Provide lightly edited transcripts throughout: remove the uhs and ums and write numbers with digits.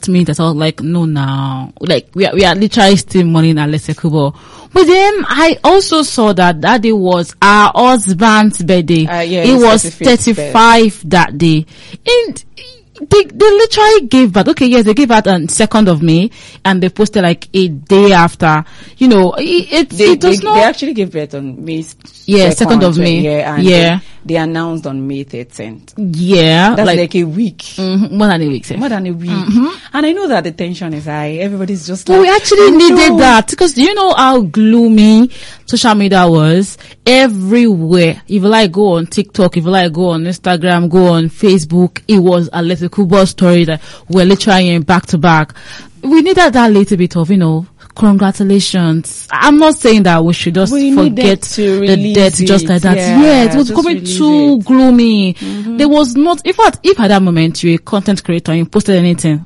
next minute I was like, no, now, like we are literally still mourning Alex Ekubo. But then I also saw that day was our husband's birthday. It was 35 that day, and they literally gave birth. Okay, yes, they gave birth on 2nd of May, and they posted like a day after. You know, they actually gave birth on May. 2nd of May. And they announced on May 13th. Yeah, that's like a week. Mm-hmm, more than a week. Sir. More than a week. Mm-hmm. And I know that the tension is high. Everybody's just like, we actually needed that, because do you know how gloomy social media was? Everywhere. If you like go on TikTok, if you like go on Instagram, go on Facebook, it was a Alex Ekubo story that we're literally back to back. We needed that little bit of, congratulations. I'm not saying that we should just forget the death just like that. Yeah, it was becoming too gloomy. Mm-hmm. There was not, in fact, if at that moment you're a content creator and you posted anything,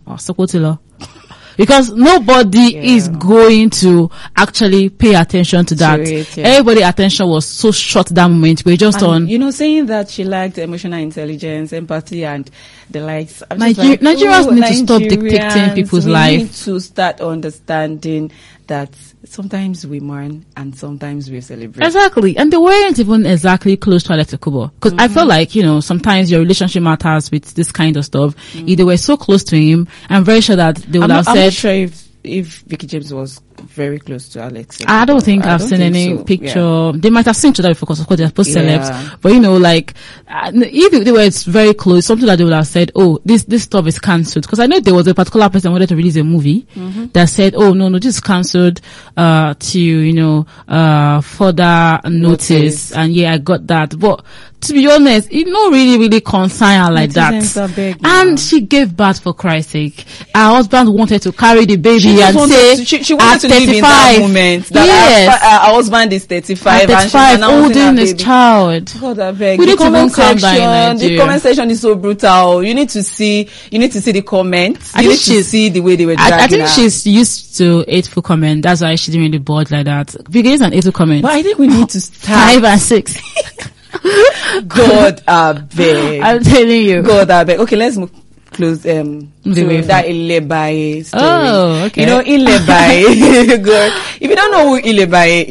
because nobody is going to actually pay attention to that. Everybody's attention was so short that moment. We're just saying that she lacked emotional intelligence, empathy, and the likes. Nigerians need to stop dictating people's life. We need to start understanding that sometimes we mourn and sometimes we celebrate. Exactly. And they weren't even exactly close to Alex Ekubo. Because I feel like, sometimes your relationship matters with this kind of stuff. If they were so close to him, I'm very sure that they would have said... I'm not sure if Vicky James was very close to Alex Ekubo. I don't think I've seen any picture. Yeah. They might have seen each other before, because of course they're post celebs. But if they were very close, something that they would have said, oh, this stuff is cancelled. Because I know there was a particular person who wanted to release a movie that said, oh, no, this is cancelled, to, further notice. And I got that. But to be honest, it not really concern her like that. And she gave birth, for Christ's sake. Her husband wanted to carry the baby and say, she wanted to live in that moment. That her husband is 35 and she's holding his child. God, I beg. We need to even calm down in Nigeria. The comment section is so brutal. You need to see the comments. You need to see the way they were dragging I think her. she's used to hateful comment. That's why she didn't really bored like that. Because an hateful comment. But I think we need to start 5 and 6. God, I beg. I'm telling you. God, I beg. Okay, let's move close to that Ilebaye story. Oh, okay. Ilebaye. God. If you don't know who Ilebaye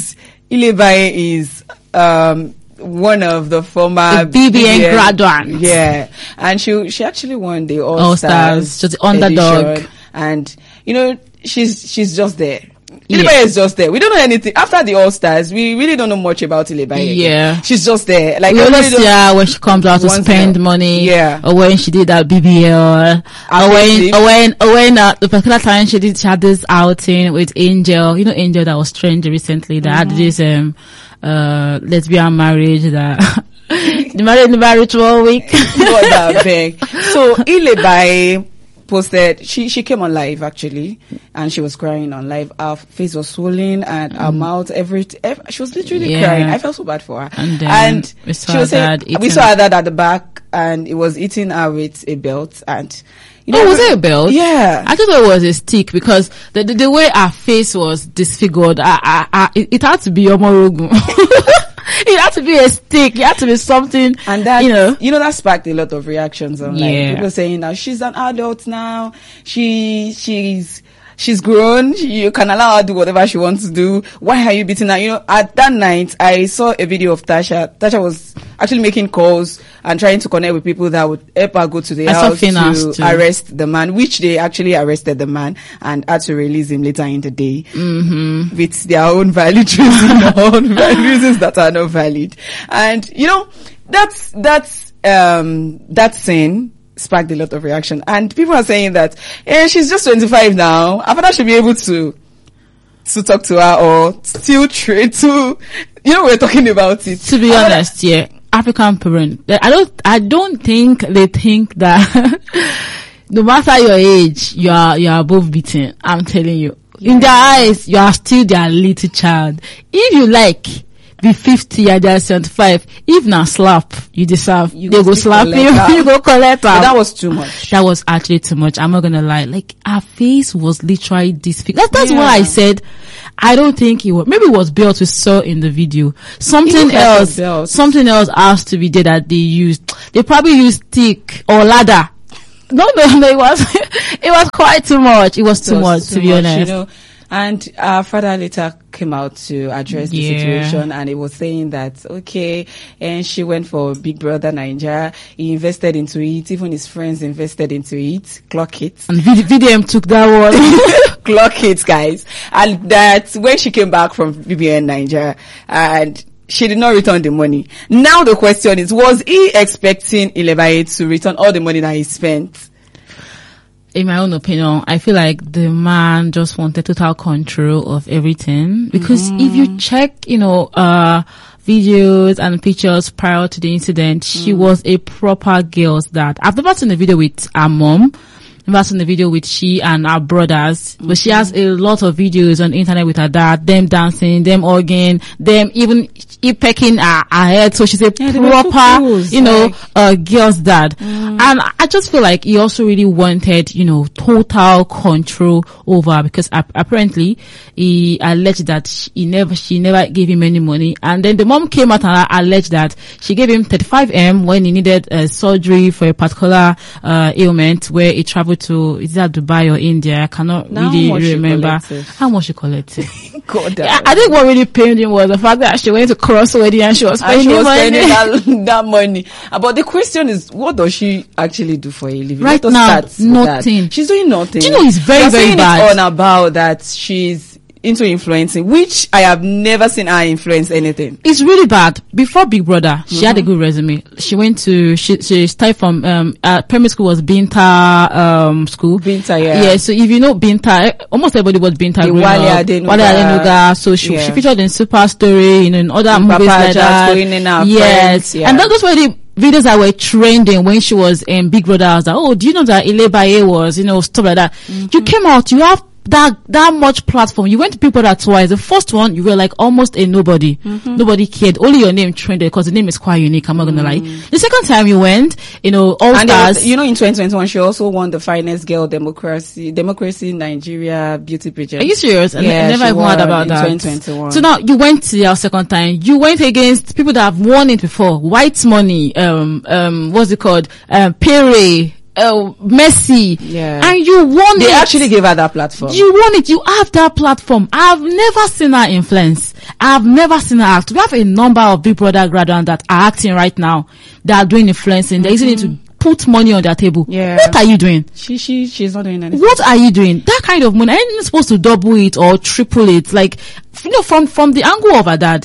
is one of the former BBN graduates. Yeah. And she actually won the All-Stars. Just the underdog. Edition. And she's just there. Ilebaye is just there. We don't know anything. After the All-Stars, we really don't know much about Ilebaye. Yeah. She's just there. Like, we always see her when she comes out to spend money. Yeah. Or when she did that BBL. Or when the particular time she had this outing with Angel. Angel that was trending recently, that had this, lesbian marriage that, the marriage 1 week. So, Ilebaye posted, she came on live actually, and she was crying on live. Her face was swollen and her mouth, she was literally crying. I felt so bad for her. And we saw her dad at the back, and it was eating her with a belt. And was it a belt? Yeah. I thought it was a stick, because the way her face was disfigured, it had to be Omorogun. It had to be a stick. It had to be something. And that, that sparked a lot of reactions online. People saying that she's an adult now. She's grown. You can allow her to do whatever she wants to do. Why are you beating her? At that night, I saw a video of Tasha. Tasha was actually making calls and trying to connect with people that would help her go to the house to arrest the man, which they actually arrested the man and had to release him later in the day with their own valid reasons that are not valid. And, that scene sparked a lot of reaction, and people are saying that she's just 25 now. After she'll be able to talk to her or still trade to, we're talking about it. To be honest, African parent, I don't think they think that no matter your age, you are above beaten. I'm telling you, in their eyes, you are still their little child. If you like be 50 and they're 75. If not slap, you deserve. They go slap you. You go collect her. That was too much. That was actually too much. I'm not gonna lie. Like, her face was literally disfigured. That's what I said. I don't think it was. Maybe it was belt we saw in the video. Something else has to be there that they used. They probably used stick or ladder it was it was quite too much. It was too much, to be honest. You know, and our father later came out to address the situation, and he was saying that, okay, and she went for Big Brother Nigeria. He invested into it. Even his friends invested into it. Clock it. And VDM took that one. Clock it, guys. And that when she came back from BBN Nigeria, and she did not return the money. Now the question is, was he expecting Ilebaye to return all the money that he spent? In my own opinion, I feel like the man just wanted total control of everything. Because if you check, videos and pictures prior to the incident, she was a proper girl's dad. I've never seen a video with her mom. Never seen a video with she and her brothers, but she has a lot of videos on the internet with her dad, them dancing, them organ, them even pecking her head. So she's a proper, girl's dad. And I just feel like he also really wanted, total control over, because apparently he alleged that she never gave him any money. And then the mom came out and alleged that she gave him 35M when he needed surgery for a particular ailment where he traveled to, is that Dubai or India? I cannot really remember how much she collected. God, I think what really pained him was the fact that she went to cross wedding and she was spending that money. But the question is, what does she actually do for a living? Right now, nothing. She's doing nothing. Do you know it's very, very bad? It's on about that she's into influencing, which I have never seen her influence anything. It's really bad. Before Big Brother, she had a good resume. She went to, she started from, primary school was Binta, school. Binta, yeah. Yeah, so if you know Binta, almost everybody was Binta. Wale Adenuga. So she featured in Super Story, in other movies like that. Yes. And those were the videos that were trending when she was in Big Brother. I was like, oh, do you know that Ilebaye was, stuff like that. You came out, you have that much platform. You went to Big Brother twice. The first one, you were like almost a nobody. Nobody cared. Only your name trended because the name is quite unique. I'm not gonna lie. The second time you went, All Stars. In 2021, she also won the Finest Girl Democracy Nigeria beauty pageant. Are you serious? Yeah, I never even heard about that. 2021. So now you went to your second time. You went against people that have won it before. White Money, what's it called? Pere. Messi, and you won it. They actually gave her that platform. You won it. You have that platform. I've never seen her influence. I've never seen her act. We have a number of Big Brother graduates that are acting right now. That are doing influencing. They're using it to put money on their table. Yeah. What are you doing? She's not doing anything. What are you doing? That kind of money, I ain't supposed to double it or triple it. Like, from the angle of her dad,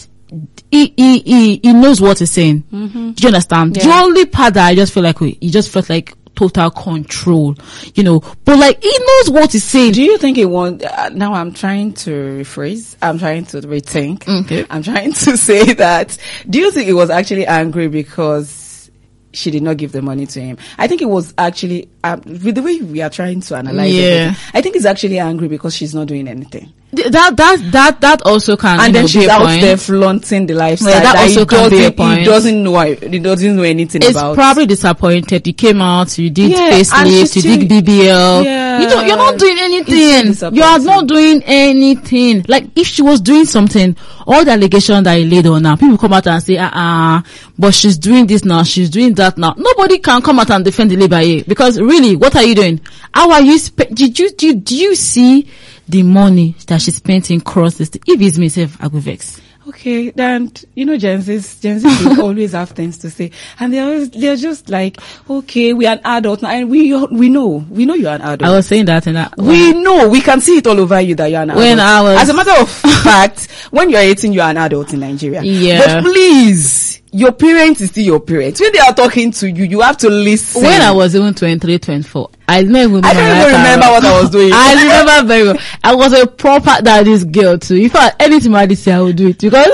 he knows what he's saying. Do you understand? Yeah. The only part that I just feel like he just felt like total control, but like he knows what he's saying. Do you think he wants, now I'm trying to rephrase, I'm trying to rethink. Okay. I'm trying to say that, do you think he was actually angry because she did not give the money to him? I think it was actually, with the way we are trying to analyze it, I think he's actually angry because she's not doing anything. That also can, and then she's be a out point. there flaunting the lifestyle. Yeah, that also can be a point. He doesn't know anything it's about. It's probably disappointed. You came out, you did facelift, you did BBL. Yeah. You're not doing anything. You are not doing anything. Like, if she was doing something, all the allegations that he laid on her, people come out and say, but she's doing this now, she's doing that now. Nobody can come out and defend Ilebaye, because really, what are you doing? How are you did you see the money that she spent in crosses? If it's myself, I go vex. Okay, then, Gen Z will always have things to say. And they're just like, okay, we are an adult now, and we know you're an adult. I was saying that we know, we can see it all over you that you're an adult. As a matter of fact, when you're 18, you're an adult in Nigeria. Yeah. But please, your parents is still your parents. When they are talking to you, you have to listen. When I was even 23, 24, I don't even remember what I was doing. I remember very well. I was a proper daddy's girl too. If I had anything my say, I would do it because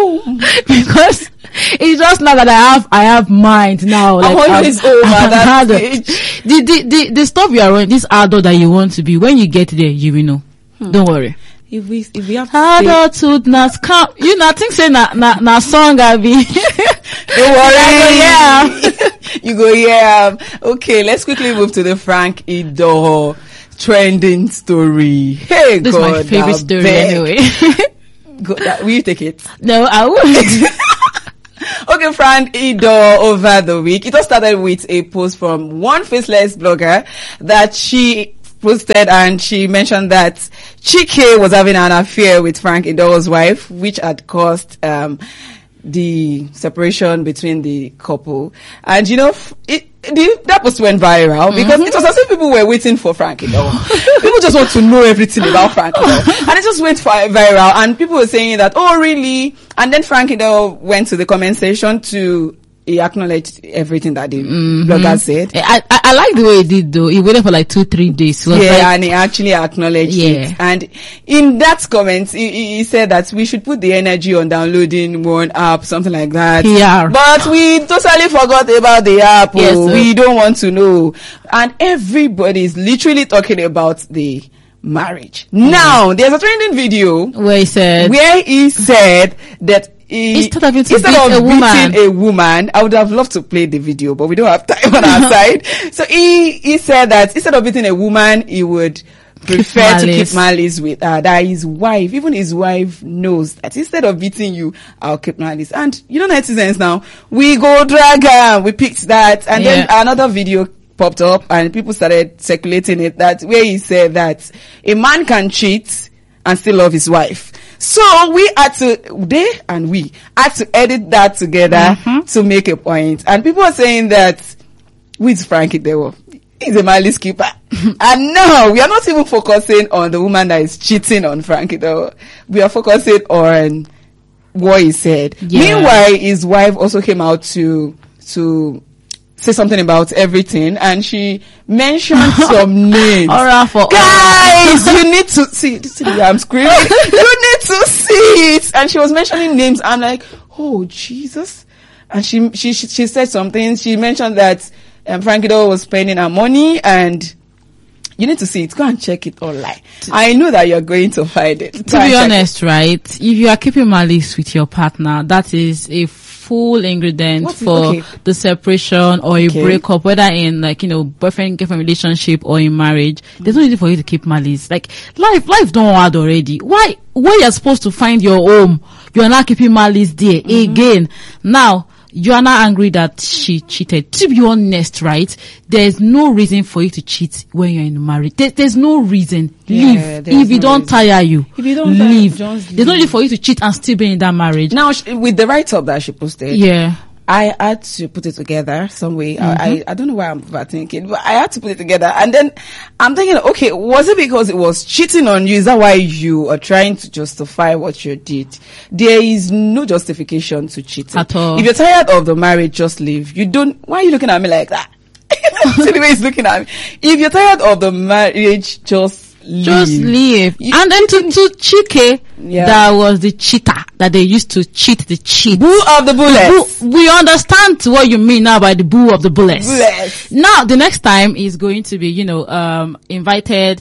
it's just now that I have mind now. Like, I'm always over that stage. The stuff you are running, this adult that you want to be, when you get there, you will know. Don't worry. If we have adulthood now come, think say na song I be. Don't worry. You go, yeah. Okay, let's quickly move to the Frank Idoho trending story. Hey, this God, is my favorite story anyway. Will you take it? No, I won't. Okay, Frank Ido over the week. It all started with a post from one faceless blogger that she posted, and she mentioned that Chike was having an affair with Frank Ido's wife, which had caused the separation between the couple. And you know, that post went viral because it was as if people were waiting for Frank Ido. People just want to know everything about Frank Ido. And it just went viral, and people were saying that, oh really? And then Frank Ido went to the comment section he acknowledged everything that the blogger said. I like the way he did though. He waited for like 2-3 days. And he actually acknowledged it. And in that comment, he said that we should put the energy on downloading one app, something like that. Yeah. But we totally forgot about the app. Yes, we don't want to know. And everybody is literally talking about the marriage. Now, there's a trending video where he said that instead of beating a woman, I would have loved to play the video, but we don't have time on our side. So he said that instead of beating a woman, he would prefer to keep malice with her. That his wife, even his wife knows that instead of beating you, I'll keep malice. And you know, netizens now, we go drag her, we picked that, and then another video popped up, and people started circulating it, that where he said that a man can cheat and still love his wife. So we had to edit that together to make a point. And people are saying that with Frank Ido, he's a malice keeper. And no, we are not even focusing on the woman that is cheating on Frank Ido. We are focusing on what he said. Meanwhile, his wife also came out to say something about everything, and she mentioned some names. Guys, you need to see I'm screaming. You need to see it. And she was mentioning names. I'm like, oh Jesus. And she said something. She mentioned that Frank Ido was spending her money, and you need to see it. Go and check it online. I know that you're going to find it. To be honest, right? If you are keeping malice with your partner, that is a full ingredient for the separation or a breakup, whether in boyfriend girlfriend relationship or in marriage. There's no reason for you to keep malice. Like life don't hard already. Why you're supposed to find your home, you're not keeping malice there again. Now you are not angry that she cheated. To be honest, right? There's no reason for you to cheat when you're in marriage. There's no reason. Leave. If it don't tire you, leave. There's no reason for you to cheat and still be in that marriage. Now, with the write-up that she posted, I had to put it together some way. I don't know why I'm overthinking, but I had to put it together. And then I'm thinking, okay, was it because it was cheating on you? Is that why you are trying to justify what you did? There is no justification to cheating. At all. If you're tired of the marriage, just leave. Why are you looking at me like that? See the way he's looking at me. If you're tired of the marriage, just leave. And then to Chike, that was the cheater that they used to cheat the cheat. Boo of the bullets. We understand what you mean now by the boo of the bullets. Now, the next time is going to be, invited,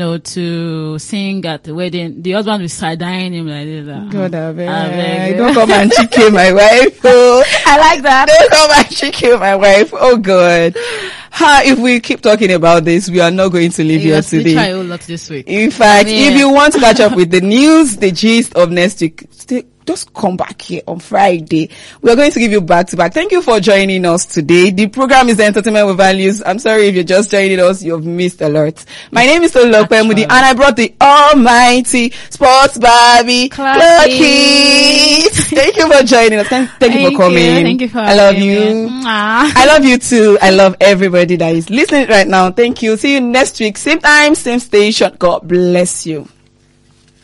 to sing at the wedding. The husband will side-eyeing him like this. God, don't come and Chike my wife. Oh, I like that. Don't come and Chike my wife. Oh God. If we keep talking about this, we are not going to leave here today. Try a lot this week. In fact, if you want to catch up with the news, the gist of next week, just come back here on Friday. We are going to give you back to back. Thank you for joining us today. The program is Entertainment with Values. I'm sorry if you're just joining us, you've missed a lot. My name is Tolulope Mudi, and I brought the almighty Sports Barbie Clockies. Thank you for joining us. Thank you for coming. Thank you for I love you. I love you too. I love everybody that is listening right now. Thank you. See you next week. Same time, same station. God bless you.